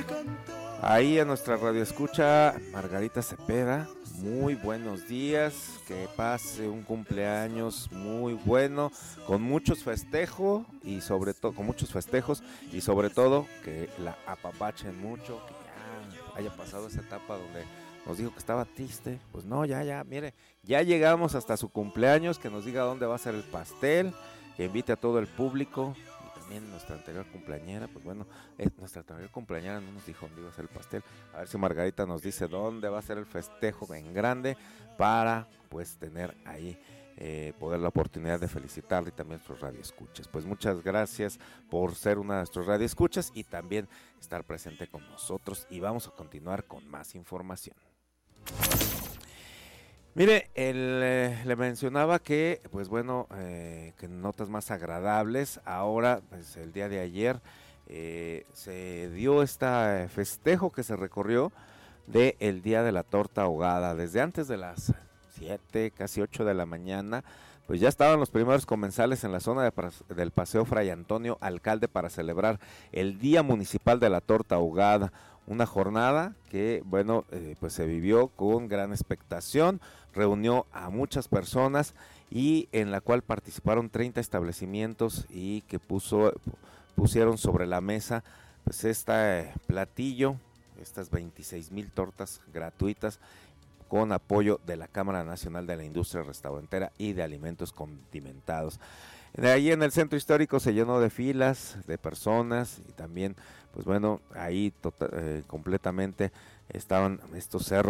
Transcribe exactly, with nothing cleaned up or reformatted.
Ahí a nuestra radio escucha Margarita Cepeda, muy buenos días, que pase un cumpleaños muy bueno, con muchos festejos y sobre todo, con muchos festejos y sobre todo que la apapachen mucho, que ya haya pasado esa etapa donde nos dijo que estaba triste. Pues no, ya, ya, mire, ya llegamos hasta su cumpleaños, que nos diga dónde va a ser el pastel, que invite a todo el público. También nuestra anterior cumpleañera, pues bueno, eh, nuestra anterior cumpleañera no nos dijo dónde iba a ser el pastel. A ver si Margarita nos dice dónde va a ser el festejo en grande para pues tener ahí eh, poder la oportunidad de felicitarle y también a nuestros radioescuchas. Pues muchas gracias por ser una de nuestros radioescuchas y también estar presente con nosotros, y vamos a continuar con más información. Mire, el, eh, le mencionaba que, pues bueno, eh, que notas más agradables. Ahora, pues el día de ayer eh, se dio este festejo que se recorrió de el Día de la Torta Ahogada. Desde antes de las siete, casi ocho de la mañana, pues ya estaban los primeros comensales en la zona de, del Paseo Fray Antonio Alcalde para celebrar el Día Municipal de la Torta Ahogada. Una jornada que, bueno, eh, pues se vivió con gran expectación, reunió a muchas personas y en la cual participaron treinta establecimientos y que puso, pusieron sobre la mesa pues este platillo, estas veintiséis mil tortas gratuitas con apoyo de la Cámara Nacional de la Industria Restaurantera y de Alimentos Condimentados. De ahí en el centro histórico se llenó de filas de personas y también, pues bueno, ahí tota, eh, completamente estaban estos cerros